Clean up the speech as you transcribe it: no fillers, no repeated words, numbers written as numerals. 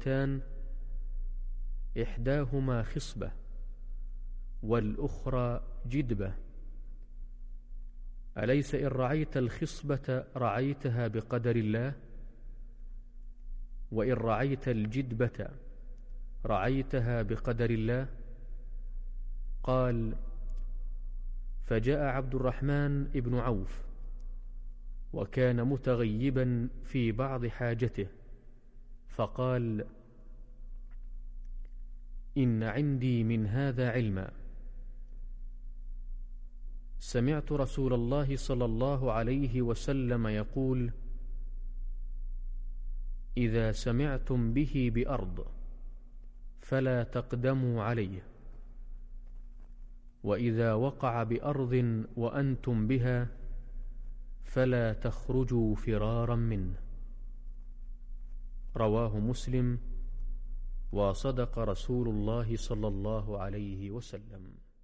امرأتان إحداهما خصبة والأخرى جدبة، أليس إن رعيت الخصبة رعيتها بقدر الله؟ وإن رعيت الجدبة رعيتها بقدر الله؟ قال: فجاء عبد الرحمن بن عوف وكان متغيبا في بعض حاجته، فقال: إن عندي من هذا علما، سمعت رسول الله صلى الله عليه وسلم يقول: إذا سمعتم به بأرض فلا تقدموا عليه، وإذا وقع بأرض وأنتم بها فلا تخرجوا فرارا منه. رواه مسلم. وصدق رسول الله صلى الله عليه وسلم.